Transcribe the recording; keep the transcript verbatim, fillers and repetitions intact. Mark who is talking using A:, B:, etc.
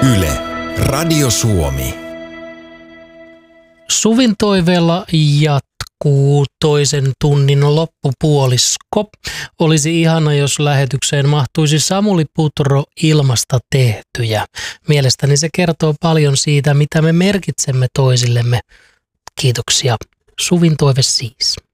A: Yle, Radio Suomi.
B: Suvin toiveella jatkuu toisen tunnin loppupuolisko. Olisi ihana, jos lähetykseen mahtuisi Samuli Putro ilmasta tehtyjä. Mielestäni se kertoo paljon siitä, mitä me merkitsemme toisillemme. Kiitoksia. Suvin toive siis.